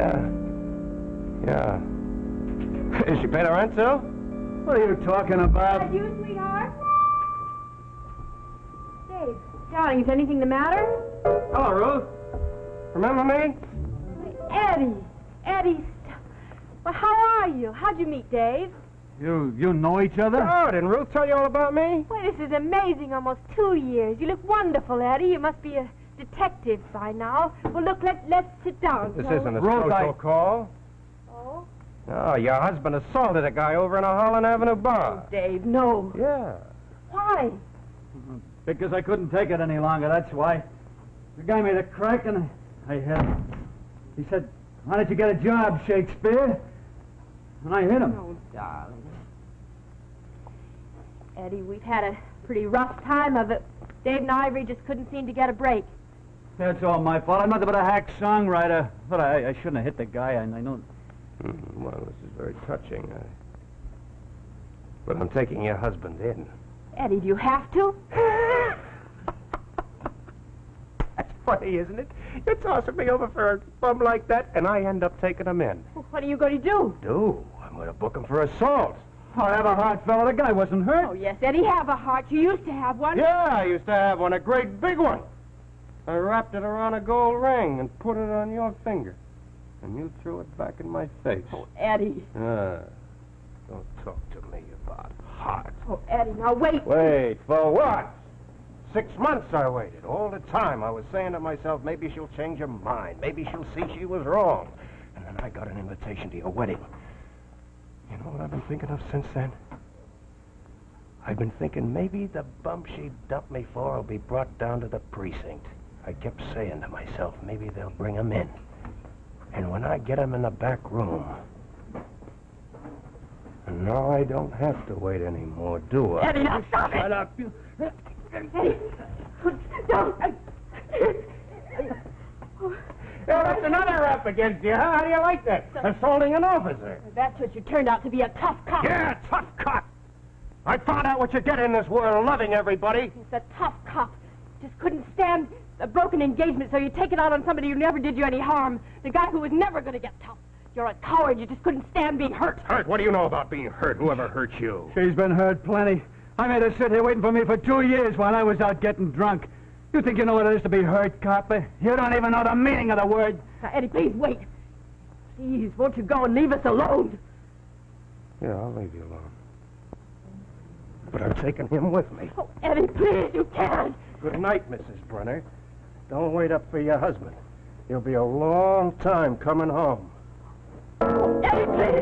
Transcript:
Yeah. Yeah. Is she paying the rent, too? What are you talking about? Is you, sweetheart? Dave, darling, is anything the matter? Hello, Ruth. Remember me? Eddie. Well, how are you? How'd you meet Dave? You know each other? Oh, didn't Ruth tell you all about me? Well, this is amazing. Almost 2 years. You look wonderful, Eddie. You must be a detective by now. Well, look, let's sit down. This shall isn't a we? Ruth, social call. Oh? Oh, your husband assaulted a guy over in a Holland Avenue bar. Dave, no. Yeah. Why? Because I couldn't take it any longer, that's why. The guy made a crack and I hit him. He said, "Why don't you get a job, Shakespeare?" And I hit him. Oh, darling. Eddie, we've had a pretty rough time of it. Dave and Ivory just couldn't seem to get a break. That's all my fault. I'm nothing but a hack songwriter. But I shouldn't have hit the guy. I know. Well, this is very touching. But I'm taking your husband in. Eddie, do you have to? That's funny, isn't it? You're tossing me over for a bum like that, and I end up taking him in. What are you going to do? I'm going to book him for assault. I have a heart, fella. The guy wasn't hurt. Oh, yes, Eddie, have a heart. You used to have one. Yeah, I used to have one, a great big one. I wrapped it around a gold ring and put it on your finger. And you threw it back in my face. Oh, Eddie. Don't talk to me about heart. Oh, Eddie, now wait. Wait, for what? 6 months I waited. All the time I was saying to myself, maybe she'll change her mind. Maybe she'll see she was wrong. And then I got an invitation to your wedding. You know what I've been thinking of since then? I've been thinking maybe the bump she dumped me for will be brought down to the precinct. I kept saying to myself, maybe they'll bring him in. And when I get him in the back room... And now I don't have to wait anymore, do I? Eddie, now stop it. Shut up. Eddie, don't. Yeah, that's another rap against you, huh? How do you like that? Assaulting an officer. That's what you turned out to be, a tough cop. Yeah, tough cop. I found out what you get in this world, loving everybody. It's a tough cop. Just couldn't stand a broken engagement, so you take it out on somebody who never did you any harm. The guy who was never going to get tough. You're a coward. You just couldn't stand being hurt. Hurt? What do you know about being hurt? Whoever hurt you? She's been hurt plenty. I made her sit here waiting for me for 2 years while I was out getting drunk. You think you know what it is to be hurt, copper? You don't even know the meaning of the word. Now, Eddie, please wait. Please, won't you go and leave us alone? Yeah, I'll leave you alone. But I'm taking him with me. Oh, Eddie, please, you can't. Good night, Mrs. Brenner. Don't wait up for your husband. He'll be a long time coming home. Oh, Eddie, please.